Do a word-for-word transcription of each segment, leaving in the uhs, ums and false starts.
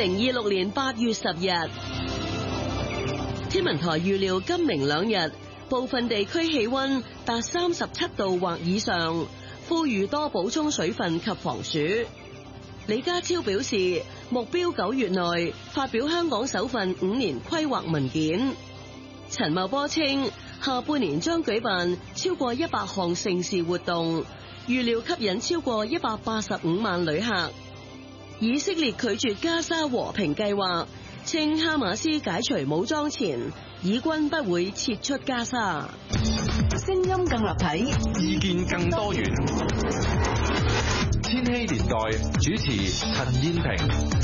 零二六年八月十日，天文台預料今明兩日部分地區氣溫達三十七度或以上，呼籲多補充水分及防暑。李家超表示，目標九月內發表香港首份五年規劃文件。陳茂波稱，下半年將舉辦超過一百項盛事活動，預料吸引超過一百八十五萬旅客。以色列拒絕加沙和平計劃，稱哈馬斯解除武裝前，以軍不會撤出加沙。聲音更立體， 意見更多元。千禧年代主持陳燕萍。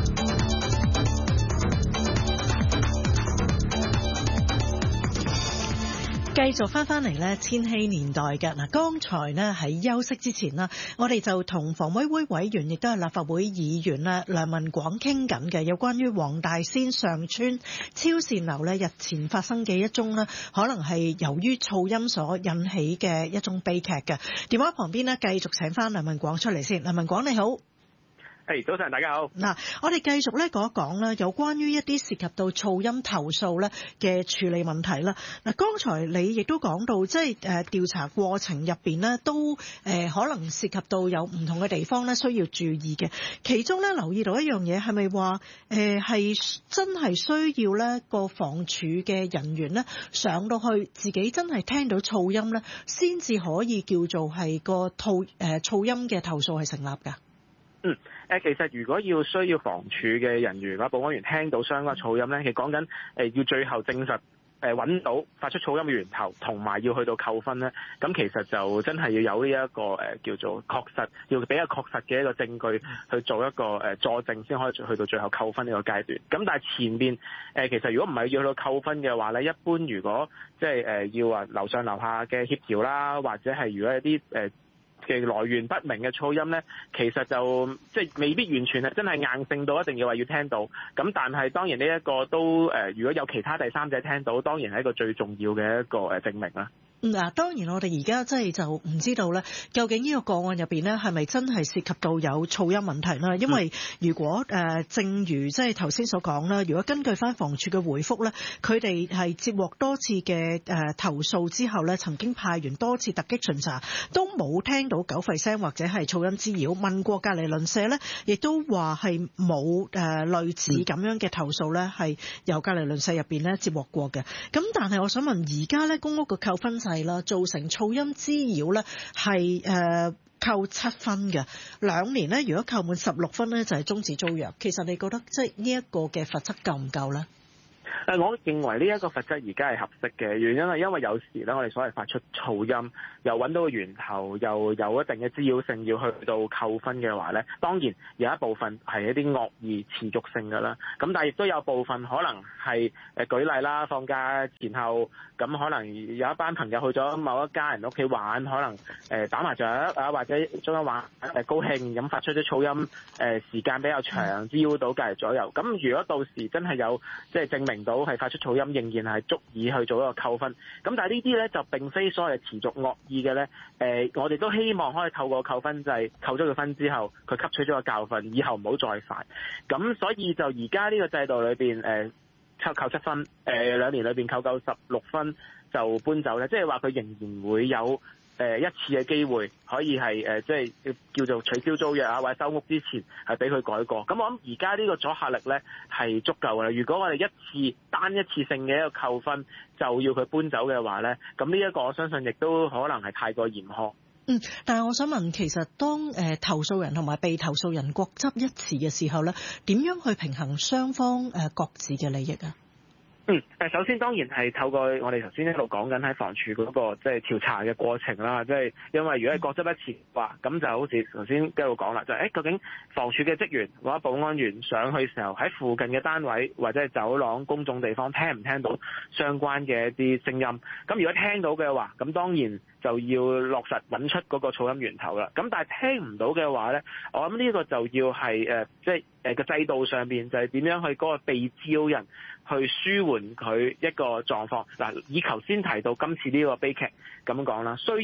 繼續翻翻嚟咧千禧年代嘅嗱，剛才呢喺休息之前啦，我哋就同房委會委員亦都係立法會議員啦梁文廣傾緊嘅，有關於黃大仙上村超善樓咧日前發生嘅一宗呢可能係由於噪音所引起嘅一宗悲劇嘅。電話旁邊呢，繼續請翻梁文廣出嚟先。梁文廣你好。 係、hey, 早晨，大家好。 嗱，我哋繼續咧講一講啦，有關於一啲涉及到噪音投訴咧嘅處理問題啦。嗱，剛才你亦都講到，即係誒調查過程入邊咧，都誒、呃、可能涉及到有唔同嘅地方咧需要注意嘅。其中咧留意到一樣嘢，係咪話誒係真係需要咧個房署嘅人員咧上到去自己真係聽到噪音咧，先至可以叫做係個噪誒噪音嘅投訴係成立㗎？ 嗯，誒，其實如果要需要房署嘅人員或者保安員聽到相關噪音咧，其實講緊誒要最後證實誒揾到發出噪音嘅源頭，同埋要去到扣分咧，咁其實就真係要有呢一個誒叫做確實，要比較確實嘅一個證據去做一個誒佐證，先可以去到最後扣分呢個階段。咁但係前面誒其實如果唔係要去到扣分嘅話咧，一般如果即係誒要話樓上樓下嘅協調啦，或者係如果一啲誒嘅來源不明嘅噪音咧，其實就即係未必完全係真係硬性到一定要話要聽到。咁但係當然呢一個都誒，如果有其他第三者聽到，當然係一個最重要嘅一個誒證明啦。 嗱，當然我哋而家真係就唔知道咧，究竟呢個個案入邊咧係咪真係涉及到有噪音問題啦？因為如果誒、呃、正如即係頭先所講啦，如果根據翻房署嘅回覆咧，佢哋係接獲多次嘅誒、呃、投訴之後咧，曾經派員多次突擊巡查，都冇聽到狗吠聲或者係噪音滋擾。問過隔離鄰舍咧，亦都話係冇誒類似咁樣嘅投訴咧，係由隔離鄰舍入邊咧接獲過嘅。咁但係我想問，而家咧公屋嘅扣分制啦，造成噪音滋擾咧，係誒扣七分嘅。兩年咧，如果扣滿十六分咧，就係終止租約。其實你覺得即係呢一個嘅罰則夠唔夠咧？ 誒，我認為呢一個罰則而家係合適嘅，原因係因為有時咧，我哋所謂發出噪音，又揾到個源頭，又有一定嘅滋擾性，要去到扣分嘅話咧，當然有一部分係一啲惡意持續性㗎啦。咁但係亦都有部分可能係誒舉例啦，放假前後，咁可能有一班朋友去咗某一家人屋企玩，可能誒打麻雀啊，或者中間玩誒高興咁發出咗噪音，誒時間比較長，滋擾到隔離左右。咁如果到時真係有即係證明到係發出噪音，仍然係足以去做一個扣分。咁但係呢啲咧就並非所謂持續惡意嘅咧。誒、呃，我哋都希望可以透過扣分制扣咗個分之後，佢吸取咗個教訓，以後唔好再犯。咁所以就而家呢個制度裏邊，誒扣扣七分，誒、呃、兩年裏邊扣夠十六分就搬走咧，即係話佢仍然會有。誒、呃、一次嘅機會可以係誒、呃、即係叫做取消租約啊，或者收屋之前係俾佢改過。咁我諗而家呢個阻嚇力咧係足夠嘅啦。如果我哋一次單一次性嘅一個扣分就要佢搬走嘅話咧，咁呢一個我相信亦都可能係太過嚴苛。 嗯，但係我想問，其實當誒、呃、投訴人同埋被投訴人各執一詞嘅時候咧，點樣去平衡雙方誒、呃、各自嘅利益啊？ 嗯，誒首先當然係透過我哋頭先一路講緊喺房署嗰個即係調查嘅過程啦，即係因為如果係各執一詞話，咁就好似頭先一路講啦，就係誒究竟房署嘅職員或者保安員上去時候喺附近嘅單位或者係走廊公眾地方聽唔聽到相關嘅一啲聲音？咁如果聽到嘅話，咁當然就要落實揾出嗰個噪音源頭啦。咁但係聽唔到嘅話咧，我諗呢個就要係誒即係誒個制度上邊就係點樣去嗰個被滋擾人去舒緩佢一個狀況。嗱，以頭先提到今次呢個悲劇咁講啦，雖然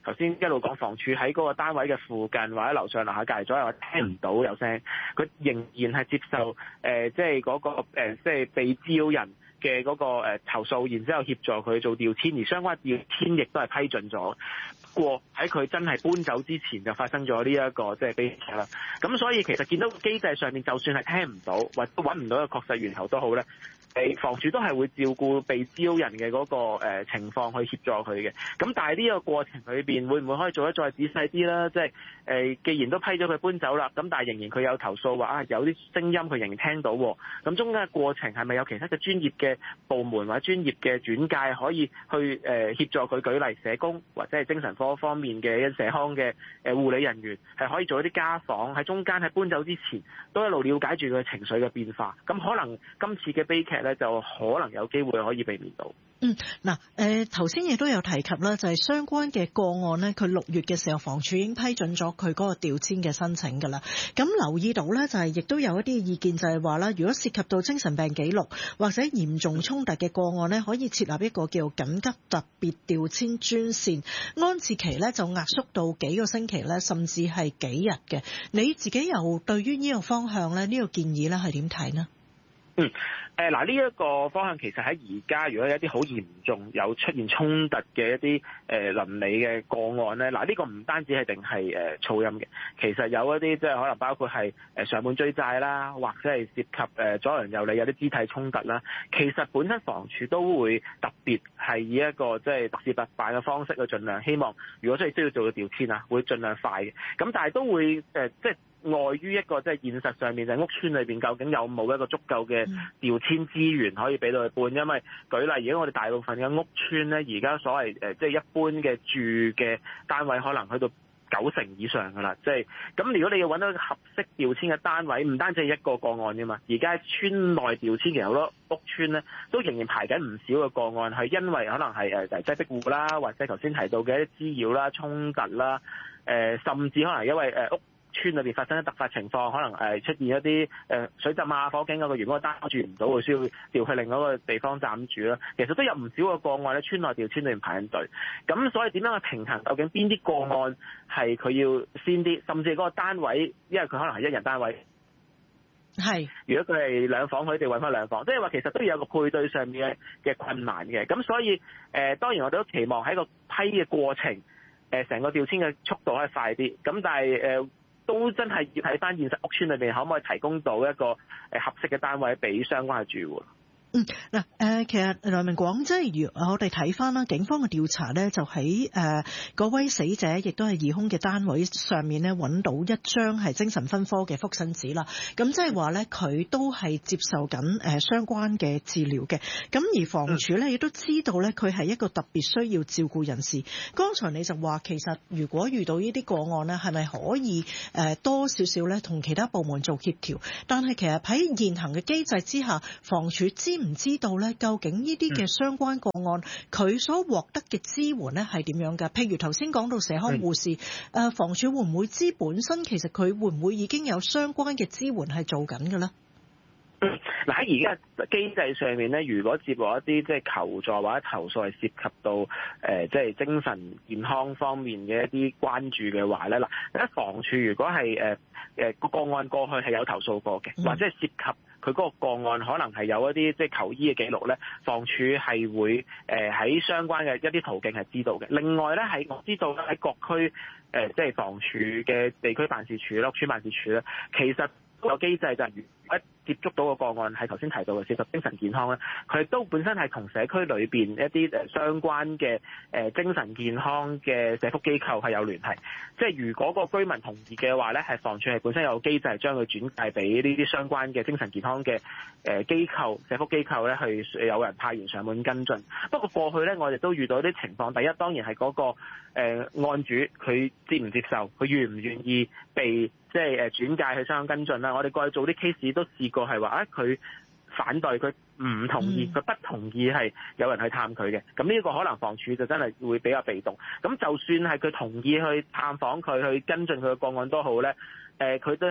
頭先一路講房署喺嗰個單位嘅附近或者樓上樓下隔離左右聽唔到有聲，佢仍然係接受誒即係嗰個誒即係被滋擾人嘅嗰個誒投訴，然之後協助佢做調遷，而相關調遷亦都係批准咗。不過喺佢真係搬走之前就發生咗呢一個即係悲劇啦。咁所以其實見到機制上面，就算係聽唔到或者揾唔到一個確實源頭都好咧，誒房署都係會照顧被滋擾人嘅嗰個誒情況去協助佢嘅。咁但係呢個過程裏邊會唔會可以做得再仔細啲啦？即係誒，既然都批咗佢搬走啦，咁但係仍然佢有投訴話啊，有啲聲音佢仍然聽到，咁中間嘅過程係咪有其他嘅專業嘅部門或者專業嘅轉介可以去誒協助佢？舉例社工或者係精神科方面嘅一社康嘅誒護理人員係可以做一啲家訪，喺中間喺搬走之前都一路了解住佢情緒嘅變化，咁可能今次嘅悲劇咧就可能有機會可以避免到。 嗯，嗱，誒頭先亦都有提及啦，就係相關嘅個案呢，佢六月嘅時候房署已經批准咗佢嗰個調遷嘅申請㗎啦。咁留意到呢，就係亦都有一啲意見就係話啦，如果涉及到精神病記錄或者嚴重衝突嘅個案呢，可以設立一個叫緊急特別調遷專線，安置期呢就壓縮到幾個星期呢，甚至係幾日嘅。你自己又對於呢個方向呢，呢個建議呢係點睇呢？ 嗯，誒嗱，呢一個方向其實喺而家，如果有一啲好嚴重有出現衝突嘅一啲誒倫理嘅個案咧，嗱、這、呢個唔單止係定係誒噪音嘅，其實有一啲即係可能包括係誒上門追債啦，或者係涉及誒左鄰右里有啲肢體衝突啦，其實本身房署都會特別係以一個即係特事特辦嘅方式去盡量希望，如果真係需要做到調遷啊，會盡量快嘅，咁但係都會誒即係。礙於一個即係現實上面，就係屋邨裏邊究竟有冇一個足夠嘅調遷資源可以俾到佢搬？因為舉例，而家我哋大部分嘅屋邨咧，而家所謂誒即係一般嘅住嘅單位，可能去到九成以上㗎啦。即係咁，如果你要揾到一個合適調遷嘅單位，唔單止係一個個案㗎嘛，而家喺村內調遷其實好多屋邨咧，都仍然排緊唔少嘅個案，係因為可能係誒擠迫戶啦，或者頭先提到嘅一啲滋擾啦、衝突啦，誒、呃、甚至可能因為誒屋村裏邊發生咗突發情況，可能誒出現一啲誒水浸啊、火警嗰個原本個單住唔到，會需要調去另外一個地方暫住啦。其實都有唔少個個案咧，村內調遷裏邊排緊隊。咁所以點樣去平衡？究竟邊啲個案係佢要先啲，甚至嗰個單位，因為佢可能係一人單位，係如果佢係兩房，佢哋揾翻兩房，即係話其實都有個配對上面嘅嘅困難嘅。咁所以誒、呃，當然我哋都期望喺個批嘅過程，誒、呃、成個調遷嘅速度可以快啲。咁但係誒。呃都真係要睇翻現實屋邨裏邊可唔可以提供到一個誒合適嘅單位俾相關嘅住戶。 嗯，嗱，誒，其實梁明廣，即係如我哋睇翻啦，警方嘅調查咧，就喺誒嗰位死者亦都係疑兇嘅單位上面咧，揾到一張係精神分科嘅覆診紙啦。咁即係話咧，佢都係接受緊誒相關嘅治療嘅。咁而房署咧亦都知道咧，佢係一個特別需要照顧人士。剛才你就話，其實如果遇到呢啲個案咧，係咪可以誒多少少咧同其他部門做協調？但係其實喺現行嘅機制之下，房署知唔知道咧，究竟呢啲嘅相關個案佢所獲得嘅支援咧係點樣㗎？譬如頭先講到社康護士，誒房署會唔會知本身其實佢會唔會已經有相關嘅支援係做緊嘅咧？ 嗱，喺而家機制上面咧，如果接獲一啲即係求助或者投訴係涉及到誒即係精神健康方面嘅一啲關注嘅話咧，嗱，喺房署如果係誒誒個個案過去係有投訴過嘅，嗯、或者係涉及佢嗰個個案可能係有一啲即係求醫嘅記錄咧，房署係會誒喺相關嘅一啲途徑係知道嘅。另外咧，係我知道喺各區誒即係房署嘅地區辦事處啦、屋邨辦事處咧，其實有機制就係如果接觸到個個案係頭先提到嘅涉及精神健康咧，佢都本身係同社區裏邊一啲誒相關嘅誒精神健康嘅社福機構係有聯繫。即係如果個居民同意嘅話咧，係房署係本身有機制將佢轉介俾呢啲相關嘅精神健康嘅誒機構、社福機構咧，去有人派員上門跟進。不過過去咧，我哋都遇到啲情況，第一當然係嗰個誒案主佢接唔接受，佢願唔願意被即係誒轉介去相關跟進啦。我哋過去做啲 case 都試過係話啊，佢反對，佢唔同意，佢不同意係有人去探佢嘅。咁呢個可能房署就真係會比較被動。咁就算係佢同意去探訪佢、去跟進佢嘅個案都好咧，誒佢都係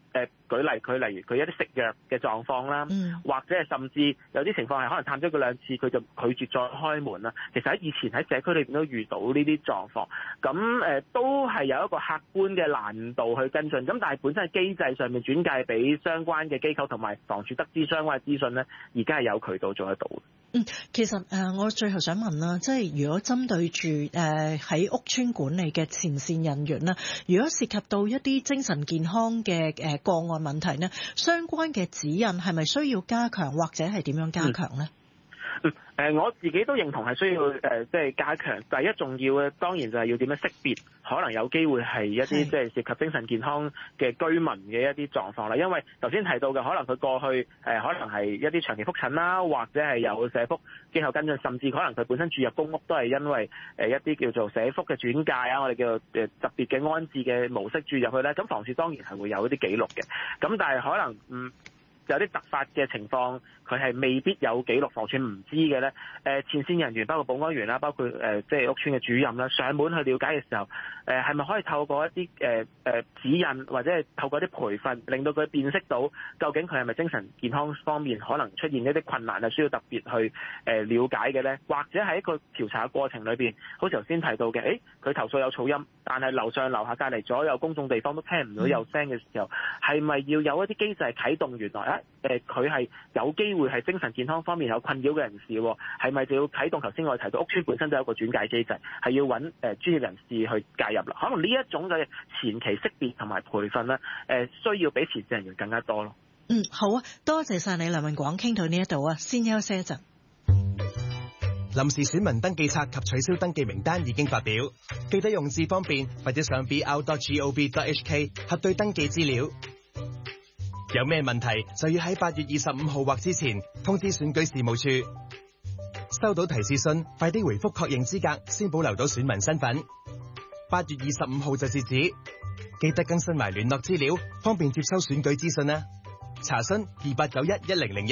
誒舉例，佢例如佢一啲食藥嘅狀況啦， 嗯、 或者係甚至有啲情況係可能探咗佢兩次，佢就拒絕再開門啦。其實喺以前喺社區裏邊都遇到呢啲狀況，咁誒、呃、都係有一個客觀嘅難度去跟進。咁但係本身喺機制上面轉介俾相關嘅機構同埋房署得知相關嘅資訊咧，而家係有渠道做得到。 嗯，其實誒、呃，我最後想問啦，即係如果針對住誒喺屋邨管理嘅前線人員啦，如果涉及到一啲精神健康嘅誒、呃、個案問題呢，相關嘅指引係咪需要加強，或者係點樣加強呢？ 嗯誒、呃、我自己都認同係需要誒即係加強。第一重要嘅當然就係要點樣識別可能有機會係一啲即係涉及精神健康嘅居民嘅一啲狀況啦。因為頭先提到嘅可能佢過去誒、呃、可能係一啲長期覆診啦，或者係有社福機構跟進，甚至可能佢本身住入公屋都係因為誒一啲叫做社福嘅轉介啊，我哋叫做誒特別嘅安置嘅模式住入去咧。咁房署當然係會有一啲記錄嘅。咁但係可能嗯。有啲突發嘅情況，佢係未必有記錄，房署唔知嘅咧。誒前線人員包括保安員啦，包括誒即係屋邨嘅主任啦，上門去了解嘅時候，誒係咪可以透過一啲誒誒指引，或者係透過一啲培訓，令到佢辨識到究竟佢係咪精神健康方面可能出現一啲困難係需要特別去誒了解嘅咧？或者喺一個調查嘅過程裏邊，好似頭先提到嘅，誒佢投訴有噪音，但係樓上樓下隔離左右公眾地方都聽唔到有聲嘅時候，係咪要有一啲機制啟動？原來啊誒佢係有機會係精神健康方面有困擾嘅人士，係咪就要啟動頭先我哋提到屋邨本身都有一個轉介機制，係要揾誒專業人士去介入啦。可能呢一種嘅前期識別同埋培訓咧，誒需要比前線人員更加多咯。 嗯，好啊，多謝晒你梁文廣，傾到呢一度啊，先休息一陣。 臨時選民登記冊及取消登記名單已經發表，記得用字方便或者上 b r dot gov dot h k 核對登記資料。有咩問題就要喺八月二十五號或之前通知選舉事務處。收到提示信，快啲回覆確認資格，先保留到選民身份。八月二十五號就截止，記得更新埋聯絡資料，方便接收選舉資訊啦。查詢二八九一一零零一。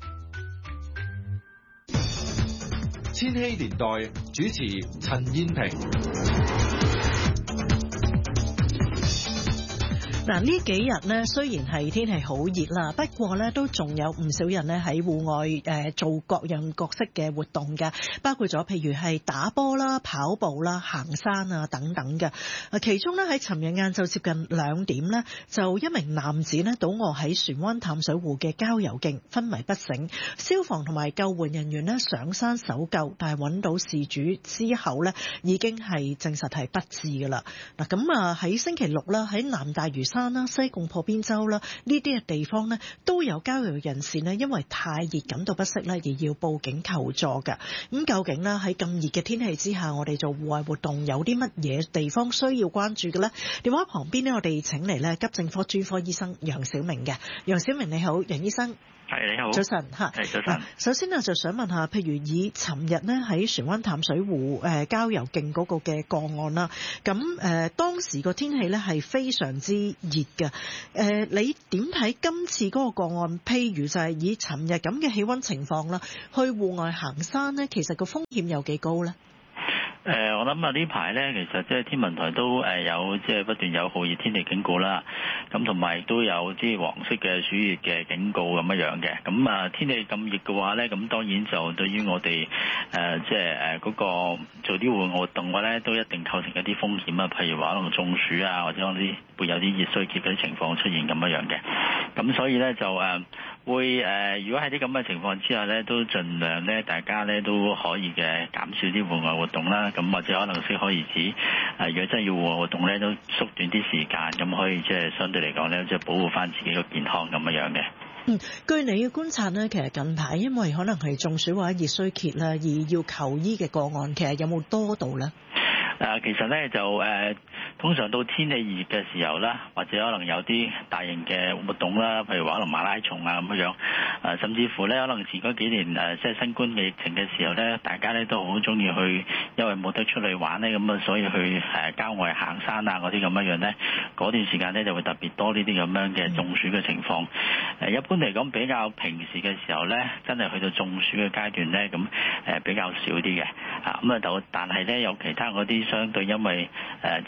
千禧年代主持陳燕萍。 嗱，呢幾日呢，雖然係天氣好熱啦，不過呢都仲有唔少人呢喺戶外誒做各樣各式嘅活動嘅，包括咗譬如係打波啦、跑步啦、行山啊等等嘅。其中呢，喺尋日晏晝接近兩點呢，就一名男子呢倒臥喺船灣淡水湖嘅郊遊徑，昏迷不醒。消防同埋救援人員呢上山搜救，但係揾到事主之後呢，已經係證實係不治㗎啦。嗱，咁啊喺星期六啦，喺南大嶼山啦、西貢破邊洲啦，呢啲嘅地方呢都有郊遊人士呢因為太熱感到不適呢而要報警求助㗎。咁究竟呢喺咁熱嘅天氣之下，我哋做戶外活動有啲乜嘢地方需要關注嘅呢？電話旁邊呢，我哋請嚟呢急症科專科醫生楊小明嘅。楊小明你好，楊醫生。 係你好， 早晨嚇。 係早晨。 首先啊，就想問下，譬如以尋日呢喺船灣淡水湖誒郊遊徑嗰個嘅個案啦，咁誒、呃、當時個天氣呢係非常之熱嘅。誒、呃，你點睇今次嗰個個案？譬如就係以尋日咁嘅氣温情況啦，去戶外行山呢，其實個風險有幾高呢？ 誒、呃，我諗啊，呢排咧，其實即係天文台都誒有即係不斷有酷熱天氣警告啦，咁同埋都有啲黃色嘅暑熱嘅警告咁樣樣嘅。咁啊，天氣咁熱嘅話咧，咁當然就對於我哋誒即係誒嗰個做啲戶外活動嘅話咧，都一定構成一啲風險啊。譬如話可能中暑啊，或者可能啲會有啲熱衰竭嗰啲情況出現咁樣樣嘅。咁所以咧就誒。呃會誒、呃，如果喺啲咁嘅情況之下咧，都盡量咧，大家咧都可以嘅減少啲戶外活動啦。咁或者可能適可而止。誒、呃，如果真係要戶外活動咧，都縮短啲時間，咁可以即係相對嚟講咧，即係保護翻自己個健康咁樣樣嘅。 嗯，據你嘅觀察呢，其實近排因為可能係中暑或者熱衰竭啦，而要求醫嘅個案，其實有冇多到呢？ 誒、呃，其實咧就誒、呃，通常到天氣熱嘅時候啦，或者可能有啲大型嘅活動啦，譬如話可能馬拉松啊咁樣樣，誒、呃，甚至乎咧可能前嗰幾年誒、呃，即係新冠嘅疫情嘅時候咧，大家咧都好中意去，因為冇得出嚟玩咧，咁啊，所以去誒郊外行山啊嗰啲咁樣樣咧，嗰段時間咧就會特別多呢啲咁樣嘅中暑嘅情況。誒、呃，一般嚟講比較平時嘅時候咧，真係去到中暑嘅階段咧，咁誒、呃、比較少啲嘅，啊咁啊就但係咧有其他嗰啲相對因為誒、呃、即係嗰個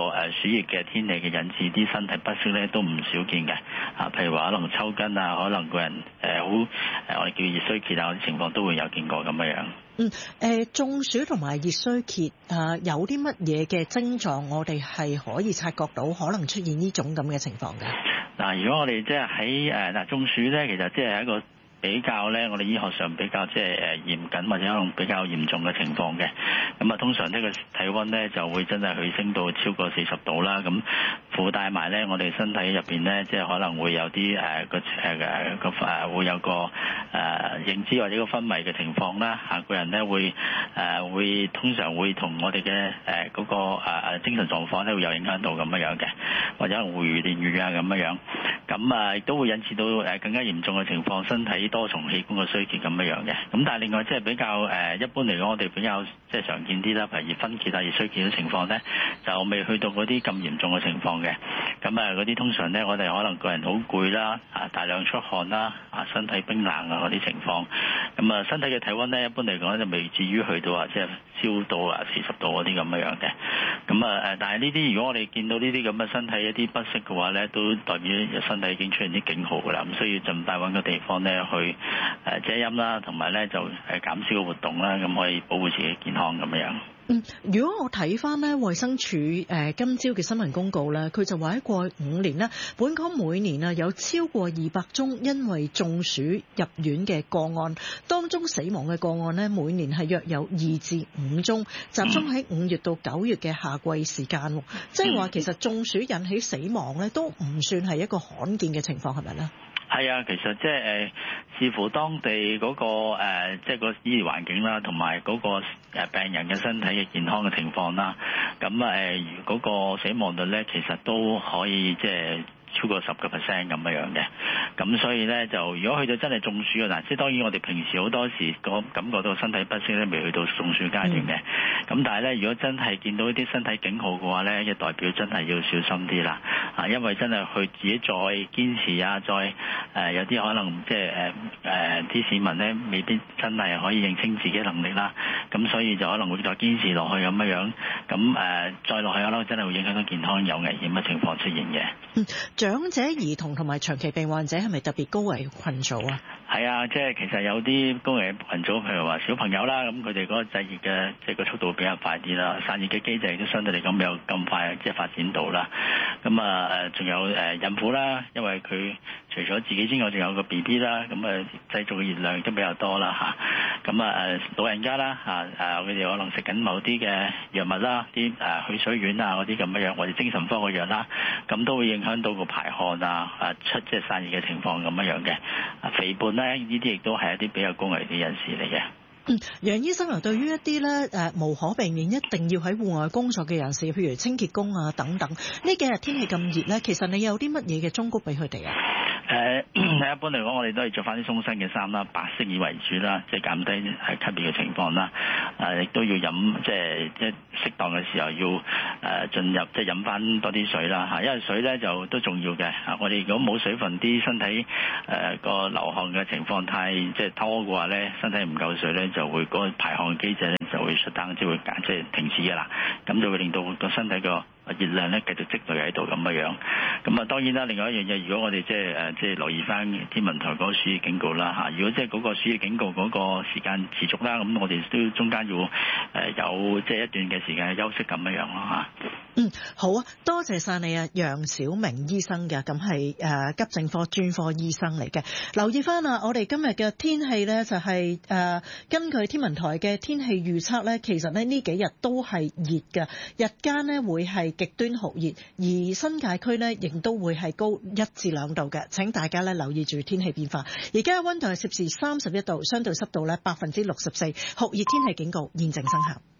誒暑熱嘅天氣嘅引致啲身體不適咧，都唔少見嘅。啊，譬如話可能抽筋啊，可能個人誒好誒我哋叫熱衰竭啊嗰啲情況都會有見過咁樣樣。 嗯，誒、呃、中暑同埋熱衰竭啊，有啲乜嘢嘅症狀，我哋係可以察覺到可能出現呢種咁嘅情況嘅？ 嗱，如果我哋即係喺誒嗱中暑咧，其實即係一個比較咧，我哋醫學上比較即係誒嚴謹或者可能比較嚴重嘅情況嘅。咁啊，通常呢個體温咧就會真係去升到超過四十度啦。咁附帶埋咧，我哋身體入邊咧，即係可能會有啲誒個誒誒個誒會有個誒認知或者個昏迷嘅情況啦。嚇，個人咧會誒會通常會同我哋嘅誒嗰個誒誒精神狀況咧會有影響到咁樣樣嘅，或者可能會胡言亂語啊咁樣樣。咁啊亦都會引致到誒更加嚴重嘅情況，身體多重器官嘅衰竭咁樣樣嘅。咁但係另外即係比較誒一般嚟講，我哋比較即係常見啲啦，譬如熱分裂啊、熱衰竭嘅情況咧，就未去到嗰啲咁嚴重嘅情況嘅。咁啊嗰啲通常咧，我哋可能個人好攰啦，啊大量出汗啦，啊身體冰冷啊嗰啲情況。咁啊身體嘅體温咧，一般嚟講就未至於去到啊即係燒到啊四十度嗰啲咁樣樣嘅。咁啊誒，但係呢啲如果我哋見到呢啲咁嘅身體一啲不適嘅話咧，都代表身體已經出現啲警號㗎啦。咁需要盡快揾個地方咧去誒遮陰啦，同埋咧就誒減少個活動啦，咁可以保護自己健康咁樣。 嗯，如果我睇翻咧衛生署誒、呃、今朝嘅新聞公告咧，佢就話喺過去五年咧，本港每年啊有超過二百宗因為中暑入院嘅個案，當中死亡嘅個案咧每年係約有二至五宗，集中喺五月到九月嘅夏季時間，嗯、即係話其實中暑引起死亡咧都唔算係一個罕見嘅情況，係咪咧？ 係啊，其實即係誒，視乎當地嗰個誒，即係個醫療環境啦，同埋嗰個誒病人嘅身體嘅健康嘅情況啦。咁誒，嗰個死亡率咧，其實都可以即係超過十個 percent 咁樣樣嘅。咁所以咧，就如果去到真係中暑嘅嗱，即係當然我哋平時好多時個感覺到身體不適咧，未去到中暑階段嘅。咁、嗯、但係咧，如果真係見到一啲身體警號嘅話咧，就代表真係要小心啲啦。啊，因為真係去自己再堅持啊，再誒、呃、有啲可能即係誒誒啲市民咧，未必真係可以認清自己能力啦。咁所以就可能會再堅持落去咁樣樣。咁誒、呃、再落去可能真係會影響到健康，有危險嘅情況出現嘅。 嗯，長者、兒童同埋長期病患者係咪特別高危群組啊？ 係啊，即係其實有啲高危群組，譬如話小朋友啦，咁佢哋嗰個製熱嘅即係個速度比較快啲啦，散熱嘅機制亦都相對嚟講冇咁快即係發展到啦。咁啊誒，仲有誒孕婦啦，因為佢除咗自己之外，仲有個 B B 啦，咁啊製造嘅熱量都比較多啦嚇。咁啊誒老人家啦嚇誒，佢哋可能食緊某啲嘅藥物啦，啲誒去水丸啊嗰啲咁樣樣，或者精神科嘅藥啦，咁都會影響到個排汗啊誒出即係散熱嘅情況咁樣樣嘅。肥胖咧呢啲亦都係一啲比較高危嘅人士嚟嘅。 嗯，楊醫生啊，對於一啲咧誒無可避免一定要喺戶外工作嘅人士，譬如清潔工啊等等，呢幾日天氣咁熱咧，其實你有啲乜嘢嘅忠告俾佢哋啊？ 誒、呃，一般嚟講，我哋都係着翻啲鬆身嘅衫啦，白色以為主啦，即係減低係吸熱嘅情況啦。誒、呃，亦都要飲，即係即係適當嘅時候要誒、呃、進入，即係飲翻多啲水啦嚇，因為水咧就都重要嘅嚇。我哋如果冇水分，啲身體誒個、呃、流汗嘅情況太即係拖嘅話咧，身體唔夠水咧，就會嗰、那個排汗機制咧就會出單，即係會減即係停止嘅啦。咁就會令到個身體個熱量咧繼續積累喺度咁嘅樣。咁啊當然啦，另外一樣嘢，如果我哋即係誒即係留意翻天文台嗰個暑熱警告啦嚇，如果即係嗰個暑熱警告嗰個時間持續啦，咁我哋都中間要誒有即係一段嘅時間休息咁樣樣咯嚇。 嗯，好啊，多謝晒你啊，楊小明醫生嘅，咁係誒急症科專科醫生嚟嘅。留意翻啊，我哋今日嘅天氣咧就係、是、誒、呃、根據天文台嘅天氣預測咧，其實咧呢幾日都係熱嘅，日間咧會係極端酷熱，而新界區咧亦都會係高一至兩度嘅。請大家咧留意住天氣變化。而家嘅溫度係攝氏三十一度，相對濕度咧百分之六十四，酷熱天氣警告現正生效。